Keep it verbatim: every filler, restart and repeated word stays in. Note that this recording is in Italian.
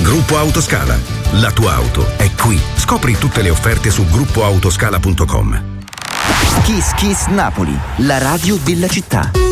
Gruppo Autoscala. La tua auto è qui. Scopri tutte le offerte su gruppo autoscala punto com. Kiss Kiss Napoli, la radio della città.